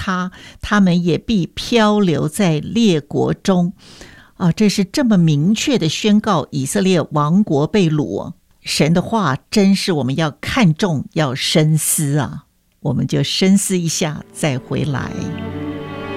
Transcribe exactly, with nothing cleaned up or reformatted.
他，他们也必漂流在列国中。啊，这是这么明确的宣告以色列亡国被掳。神的话真是我们要看重，要深思啊！我们就深思一下再回来。